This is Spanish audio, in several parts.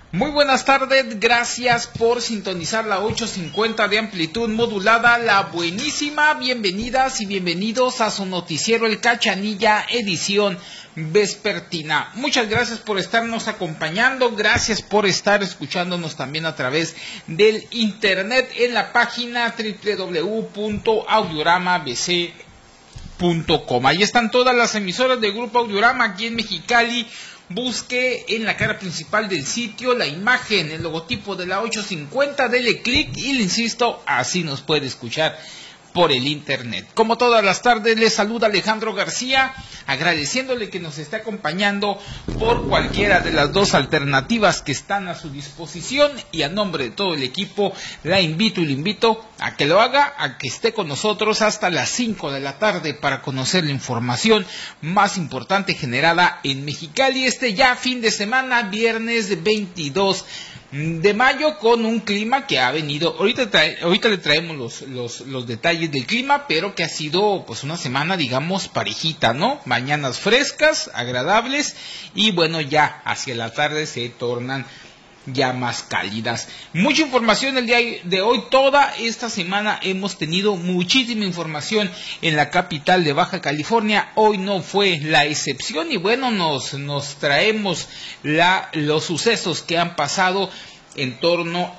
Muy buenas tardes, gracias por sintonizar la 850 de amplitud modulada, la buenísima. Bienvenidas y bienvenidos a su noticiero El Cachanilla, edición vespertina. Muchas gracias por estarnos acompañando, gracias por estar escuchándonos también a través del internet en la página www.audioramabc.com. Ahí están todas las emisoras del Grupo Audiorama aquí en Mexicali. Busque en la cara principal del sitio la imagen, el logotipo de la 850, dele clic y le insisto, así nos puede escuchar por el internet. Como todas las tardes, les saluda Alejandro García, agradeciéndole que nos esté acompañando por cualquiera de las dos alternativas que están a su disposición, y a nombre de todo el equipo la invito y le invito a que lo haga, a que esté con nosotros hasta las 5 de la tarde para conocer la información más importante generada en Mexicali este ya fin de semana, viernes 22 de mayo, con un clima que ha venido, ahorita le traemos los detalles del clima, pero que ha sido pues una semana, digamos, parejita, ¿no? Mañanas frescas, agradables, y bueno, ya hacia la tarde se tornan ya más cálidas. Mucha información el día de hoy. Toda esta semana hemos tenido muchísima información en la capital de Baja California. Hoy no fue la excepción, y bueno, nos traemos los sucesos que han pasado en torno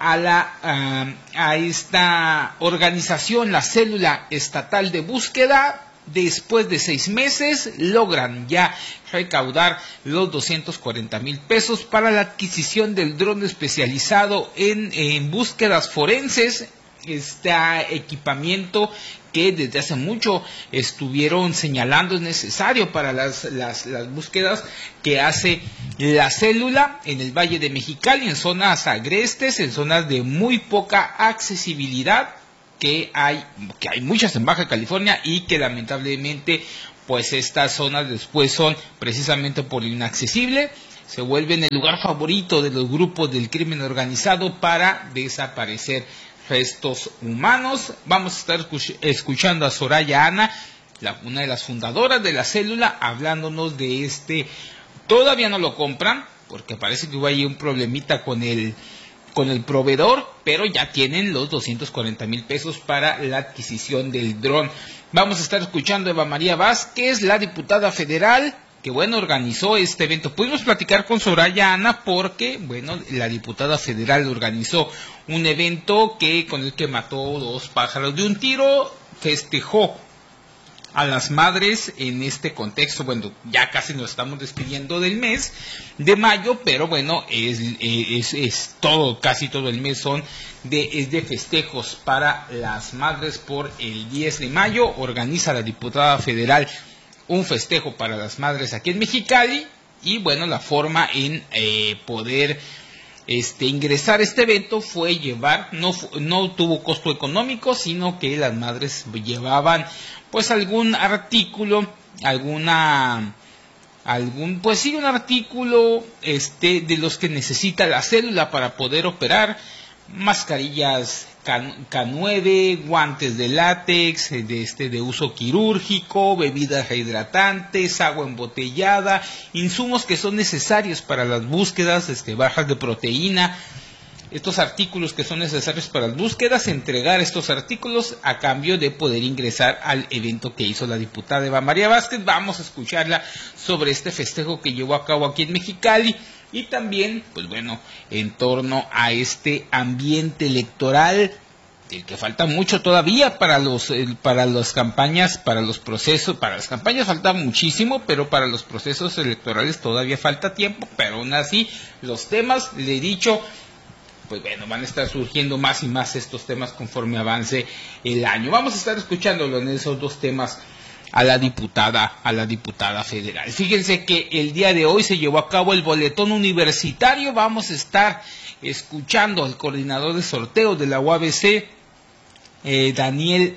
a esta organización, la Célula Estatal de Búsqueda. Después de 6 meses logran ya recaudar los 240,000 pesos para la adquisición del dron especializado en búsquedas forenses. Este equipamiento que desde hace mucho estuvieron señalando es necesario para las búsquedas que hace la célula en el Valle de Mexicali, en zonas agrestes, en zonas de muy poca accesibilidad, que hay muchas en Baja California, y que lamentablemente pues estas zonas después son precisamente por lo inaccesible, se vuelven el lugar favorito de los grupos del crimen organizado para desaparecer restos humanos. Vamos a estar escuchando a Soraya Ana, una de las fundadoras de la célula, hablándonos de todavía no lo compran porque parece que hubo ahí un problemita con el proveedor, pero ya tienen los 240,000 pesos para la adquisición del dron. Vamos a estar escuchando a Eva María Vázquez, la diputada federal, que bueno, organizó este evento. Pudimos platicar con Soraya Ana porque, bueno, la diputada federal organizó un evento con el que mató 2 pájaros de un tiro, festejó a las madres en este contexto. Bueno, ya casi nos estamos despidiendo del mes de mayo, pero bueno, es todo, casi todo el mes es de festejos para las madres por el 10 de mayo. Organiza la diputada federal un festejo para las madres aquí en Mexicali, y bueno, la forma en poder ingresar a este evento fue llevar, no tuvo costo económico, sino que las madres llevaban pues algún artículo, un artículo de los que necesita la célula para poder operar: mascarillas K9, guantes de látex de uso quirúrgico, bebidas rehidratantes, agua embotellada, insumos que son necesarios para las búsquedas, bajas de proteína. Estos artículos que son necesarios para las búsquedas, entregar estos artículos a cambio de poder ingresar al evento que hizo la diputada Eva María Vázquez. Vamos a escucharla sobre este festejo que llevó a cabo aquí en Mexicali, y también, pues bueno, en torno a este ambiente electoral, del que falta mucho todavía para las campañas, para los procesos. Para las campañas falta muchísimo, pero para los procesos electorales todavía falta tiempo. Pero aún así, los temas, le he dicho, pues bueno, van a estar surgiendo más y más estos temas conforme avance el año. Vamos a estar escuchándolo en esos dos temas a la diputada federal. Fíjense que el día de hoy se llevó a cabo el boletón universitario. Vamos a estar escuchando al coordinador de sorteo de la UABC, Daniel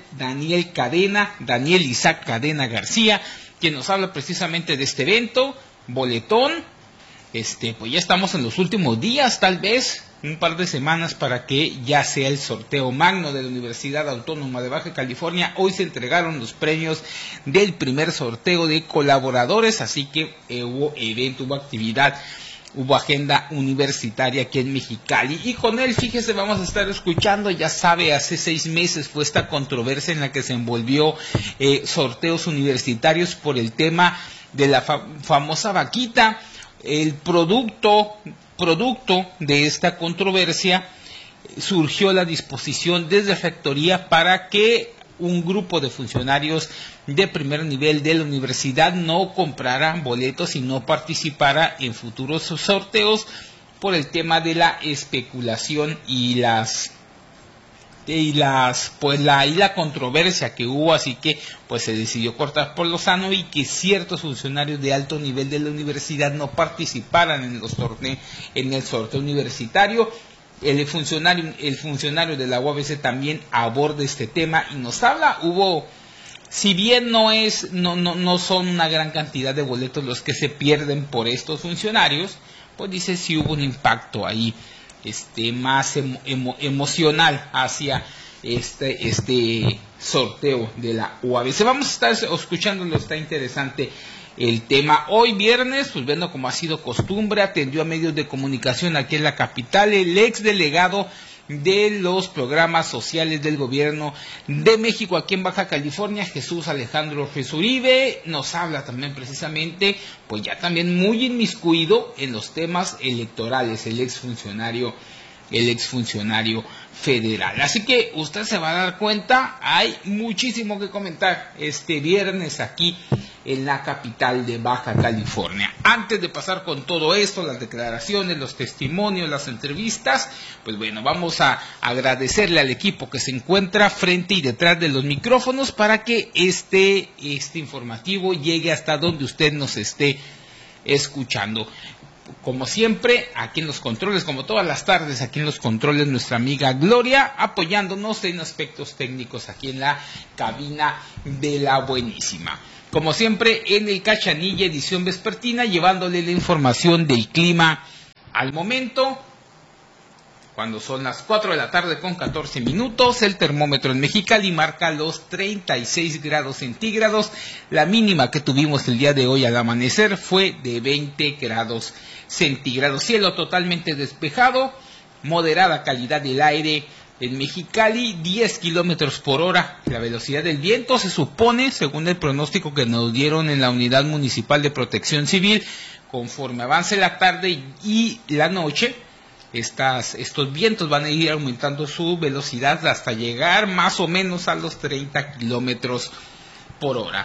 Isaac Cadena García, quien nos habla precisamente de este evento, boletón. Pues ya estamos en los últimos días, tal vez un par de semanas para que ya sea el sorteo magno de la Universidad Autónoma de Baja California. Hoy se entregaron los premios del primer sorteo de colaboradores, así que hubo evento, hubo actividad hubo agenda universitaria aquí en Mexicali. Y con él, fíjese, vamos a estar escuchando, ya sabe, hace 6 meses fue esta controversia en la que se envolvió sorteos universitarios por el tema de la famosa vaquita. El producto de esta controversia surgió la disposición desde Rectoría para que un grupo de funcionarios de primer nivel de la universidad no comprara boletos y no participara en futuros sorteos por el tema de la especulación y la controversia que hubo. Así que pues se decidió cortar por lo sano y que ciertos funcionarios de alto nivel de la universidad no participaran en el sorteo universitario. El funcionario de la UABC también aborda este tema y nos habla. Si bien no son una gran cantidad de boletos los que se pierden por estos funcionarios, pues dice si hubo un impacto ahí más emocional hacia este sorteo de la UABC. Vamos a estar escuchándolo, está interesante el tema. Hoy viernes, pues viendo como ha sido costumbre, atendió a medios de comunicación aquí en la capital el ex delegado de los programas sociales del gobierno de México aquí en Baja California, Jesús Alejandro Ruiz Uribe. Nos habla también precisamente, pues ya también muy inmiscuido en los temas electorales, el exfuncionario federal. Así que usted se va a dar cuenta, hay muchísimo que comentar este viernes aquí en la capital de Baja California. Antes de pasar con todo esto, las declaraciones, los testimonios, las entrevistas, pues bueno, vamos a agradecerle al equipo que se encuentra frente y detrás de los micrófonos para que este informativo llegue hasta donde usted nos esté escuchando. Como siempre, aquí en los controles, como todas las tardes, aquí en los controles, nuestra amiga Gloria, apoyándonos en aspectos técnicos aquí en la cabina de la buenísima. Como siempre, en el Cachanilla, edición vespertina, llevándole la información del clima al momento. Cuando son las 4 de la tarde con 14 minutos, el termómetro en Mexicali marca los 36 grados centígrados. La mínima que tuvimos el día de hoy al amanecer fue de 20 grados centígrados. Cielo totalmente despejado, moderada calidad del aire en Mexicali, 10 kilómetros por hora. La velocidad del viento se supone, según el pronóstico que nos dieron en la Unidad Municipal de Protección Civil, conforme avance la tarde y la noche, estos vientos van a ir aumentando su velocidad hasta llegar más o menos a los 30 kilómetros por hora.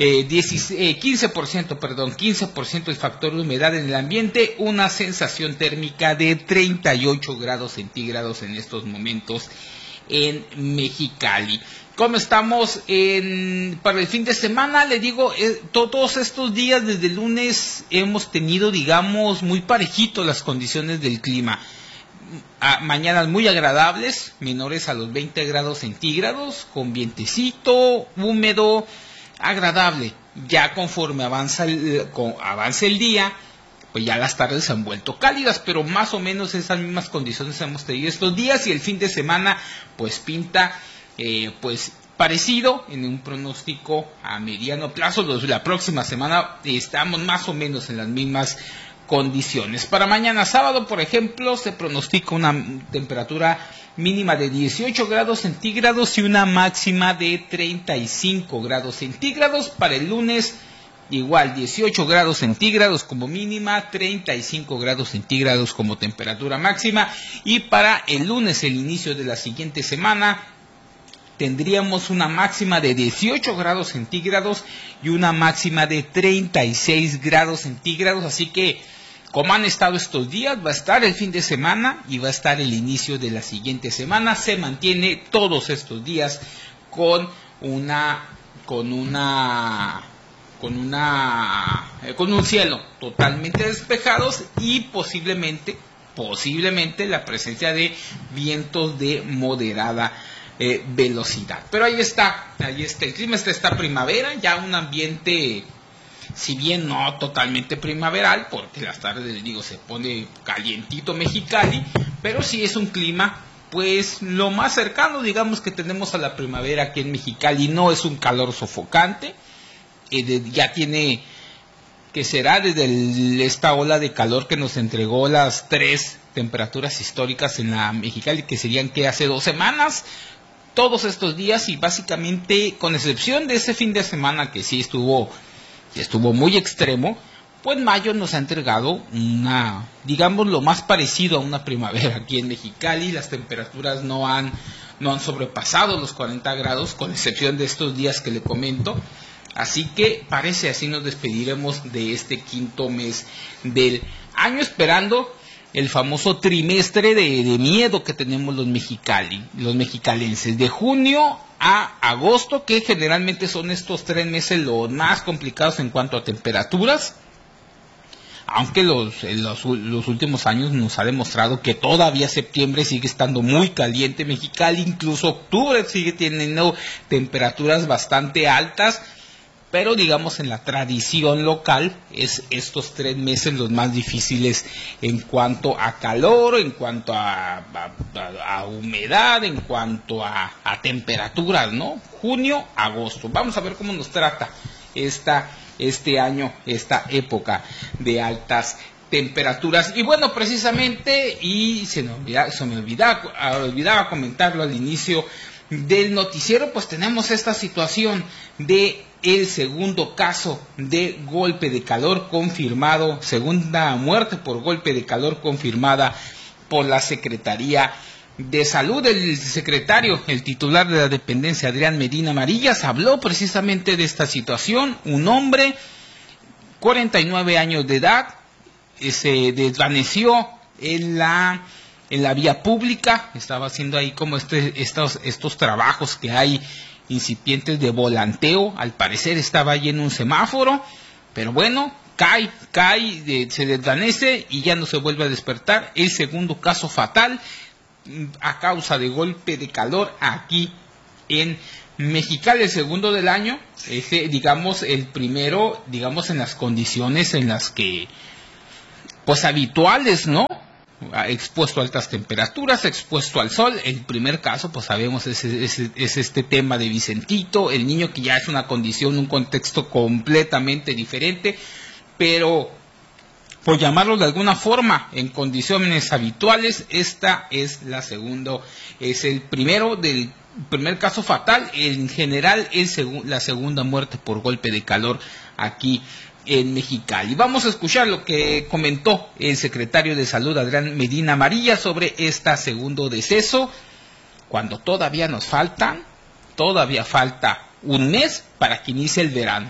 15% el factor de humedad en el ambiente, una sensación térmica de 38 grados centígrados en estos momentos en Mexicali. ¿Cómo estamos para el fin de semana? Le digo, todos estos días desde el lunes hemos tenido, digamos, muy parejito las condiciones del clima. Mañanas muy agradables, menores a los 20 grados centígrados, con vientecito, húmedo, agradable. Ya conforme avance el día, pues ya las tardes se han vuelto cálidas, pero más o menos esas mismas condiciones hemos tenido estos días, y el fin de semana pues pinta pues parecido en un pronóstico a mediano plazo. La próxima semana estamos más o menos en las mismas condiciones. Para mañana sábado, por ejemplo, se pronostica una temperatura mínima de 18 grados centígrados y una máxima de 35 grados centígrados. Para el lunes, igual 18 grados centígrados como mínima, 35 grados centígrados como temperatura máxima. Y para el lunes, el inicio de la siguiente semana, tendríamos una máxima de 18 grados centígrados y una máxima de 36 grados centígrados. Así que, como han estado estos días, va a estar el fin de semana y va a estar el inicio de la siguiente semana. Se mantiene todos estos días con un cielo totalmente despejado y posiblemente la presencia de vientos de moderada velocidad. Pero ahí está el clima, esta primavera, ya un ambiente, si bien no totalmente primaveral, porque las tardes, les digo, se pone calientito Mexicali, pero sí es un clima pues lo más cercano, digamos, que tenemos a la primavera aquí en Mexicali. No es un calor sofocante, ya tiene que será desde esta ola de calor que nos entregó las 3 temperaturas históricas en la Mexicali, que serían que hace 2 semanas, todos estos días, y básicamente con excepción de ese fin de semana que sí estuvo muy extremo, pues mayo nos ha entregado digamos, lo más parecido a una primavera aquí en Mexicali. Las temperaturas no han sobrepasado los 40 grados, con excepción de estos días que le comento. Así que parece así nos despediremos de este quinto mes del año, esperando el famoso trimestre de miedo que tenemos los mexicalenses, de junio a agosto, que generalmente son estos 3 meses los más complicados en cuanto a temperaturas. Aunque los últimos años nos ha demostrado que todavía septiembre sigue estando muy caliente Mexicali, incluso octubre sigue teniendo temperaturas bastante altas, pero digamos en la tradición local es estos 3 meses los más difíciles en cuanto a calor, en cuanto a humedad, en cuanto a temperaturas, ¿no? Junio, agosto. Vamos a ver cómo nos trata este año, esta época de altas temperaturas. Y bueno, precisamente, y se me olvidaba comentarlo al inicio del noticiero, pues tenemos esta situación de el segundo caso de golpe de calor confirmado, segunda muerte por golpe de calor confirmada por la Secretaría de Salud. El secretario, el titular de la dependencia, Adrián Medina Marillas, habló precisamente de esta situación. Un hombre, 49 años de edad, se desvaneció en la vía pública, estaba haciendo ahí como estos trabajos que hay incipientes de volanteo. Al parecer estaba ahí en un semáforo, pero bueno, cae, se desvanece y ya no se vuelve a despertar. El segundo caso fatal a causa de golpe de calor aquí en Mexicali, el segundo del año, digamos el primero, digamos en las condiciones en las que pues habituales, ¿no? Expuesto a altas temperaturas, expuesto al sol. El primer caso, pues sabemos, es este tema de Vicentito, el niño, que ya es una condición, un contexto completamente diferente, pero por llamarlo de alguna forma, en condiciones habituales, esta es el primer caso fatal, en general la segunda muerte por golpe de calor aquí en Mexicali. Vamos a escuchar lo que comentó el secretario de Salud, Adrián Medina Marillas, sobre este segundo deceso, cuando todavía falta un mes para que inicie el verano.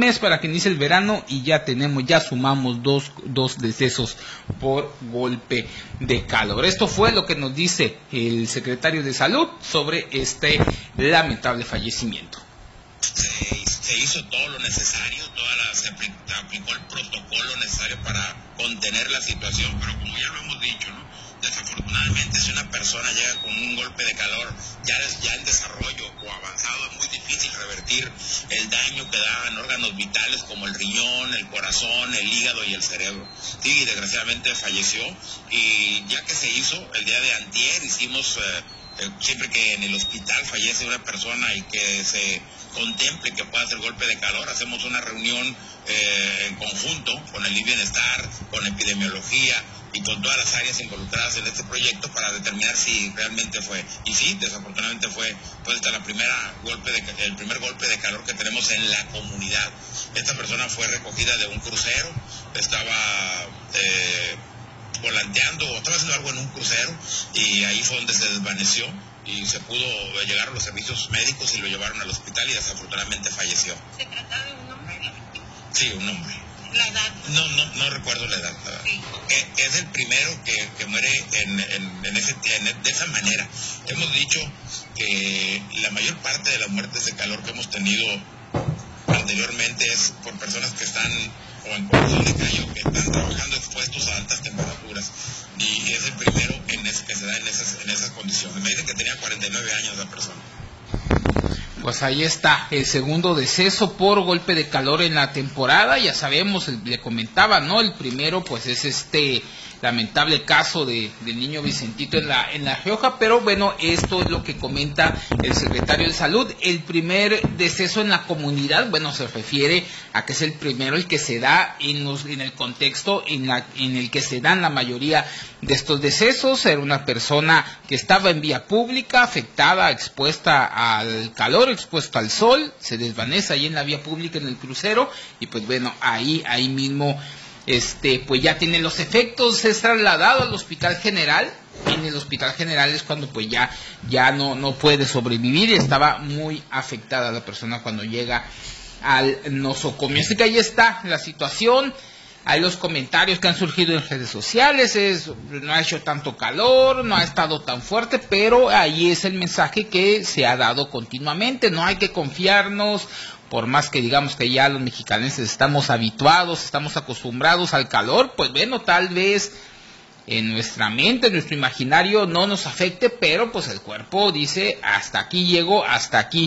Y ya sumamos dos decesos por golpe de calor. Esto fue lo que nos dice el secretario de Salud sobre este lamentable fallecimiento. Se hizo todo lo necesario, se aplicó el protocolo necesario para contener la situación, pero como ya lo hemos dicho, ¿no? Desafortunadamente, si una persona llega con un golpe de calor ya en desarrollo o avanzado, es muy difícil revertir el daño que da en órganos vitales como el riñón, el corazón, el hígado y el cerebro. Sí, desgraciadamente falleció, y ya que se hizo, el día de antier hicimos... siempre que en el hospital fallece una persona y que se contemple que pueda hacer golpe de calor, hacemos una reunión en conjunto con el Bienestar, con epidemiología y con todas las áreas involucradas en este proyecto para determinar si realmente fue. Y sí, desafortunadamente fue el primer golpe de calor que tenemos en la comunidad. Esta persona fue recogida de un crucero, estaba volanteando o estaba haciendo algo en un crucero, y ahí fue donde se desvaneció y se pudo llegar a los servicios médicos y lo llevaron al hospital, y desafortunadamente falleció. ¿Se trataba de un hombre? Sí, un hombre. ¿La edad? No recuerdo la edad. Sí. Es el primero que muere de esa manera. Hemos dicho que la mayor parte de las muertes de calor que hemos tenido anteriormente es por personas que están o en condición de calle o que están trabajando expuestos a altas temperaturas, y es el primero que se da en esas condiciones. Me dicen que tenía 49 años la persona. Pues ahí está, el segundo deceso por golpe de calor en la temporada. Ya sabemos, le comentaba, ¿no? El primero pues es este lamentable caso del niño Vicentito en La Rioja, pero bueno, esto es lo que comenta el secretario de Salud. El primer deceso en la comunidad, bueno, se refiere a que es el primero el que se da en el contexto en el que se dan la mayoría de estos decesos. Era una persona que estaba en vía pública, afectada, expuesta al calor, expuesta al sol, se desvanece ahí en la vía pública en el crucero y pues bueno, ahí mismo pues ya tiene los efectos. Es trasladado al hospital general. En el hospital general es cuando pues ya no puede sobrevivir, y estaba muy afectada la persona cuando llega al nosocomio. Así que ahí está la situación. Hay los comentarios que han surgido en redes sociales, no ha hecho tanto calor, no ha estado tan fuerte, pero ahí es el mensaje que se ha dado continuamente. No hay que confiarnos, por más que digamos que ya los mexicaneses estamos habituados, estamos acostumbrados al calor, pues bueno, tal vez en nuestra mente, en nuestro imaginario no nos afecte, pero pues el cuerpo dice, hasta aquí llego, hasta aquí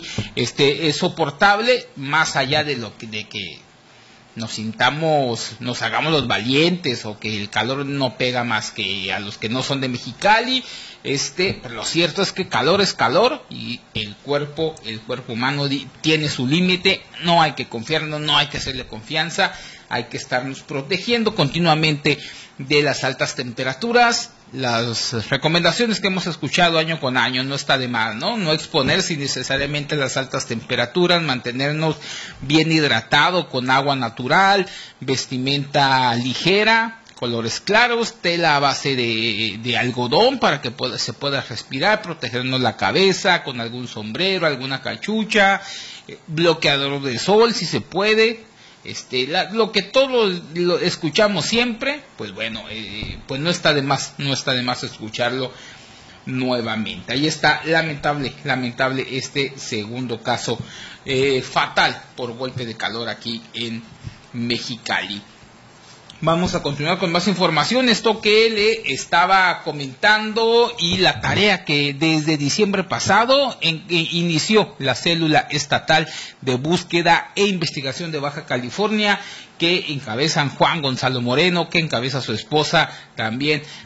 es soportable, más allá de que nos sintamos, nos hagamos los valientes, o que el calor no pega más que a los que no son de Mexicali. Pero lo cierto es que calor es calor, y el cuerpo humano tiene su límite. No hay que confiarnos, no hay que hacerle confianza, hay que estarnos protegiendo continuamente de las altas temperaturas. Las recomendaciones que hemos escuchado año con año, no está de más, no exponerse innecesariamente a las altas temperaturas, mantenernos bien hidratados con agua natural, vestimenta ligera, colores claros, tela a base de algodón para que se pueda respirar, protegernos la cabeza con algún sombrero, alguna cachucha, bloqueador de sol si se puede. Lo que todos lo escuchamos siempre, pues bueno, pues no está de más escucharlo nuevamente. Ahí está, lamentable este segundo caso fatal por golpe de calor aquí en Mexicali. Vamos a continuar con más información, esto que le estaba comentando, y la tarea que desde diciembre pasado inició la célula estatal de búsqueda e investigación de Baja California, que encabezan Juan Gonzalo Moreno, que encabeza su esposa también